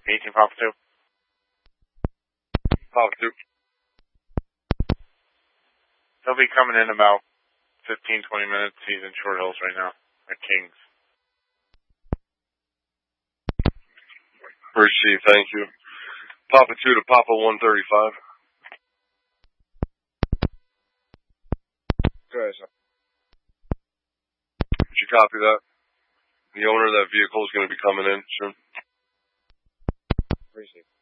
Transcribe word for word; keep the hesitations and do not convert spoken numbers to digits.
eighteen Papa two. Papa two. He'll be coming in about fifteen, twenty minutes. He's in Short Hills right now at Kings. Received, thank you. Papa two to Papa one thirty-five. Go ahead, sir. Did you copy that? The owner of that vehicle is going to be coming in soon. Received.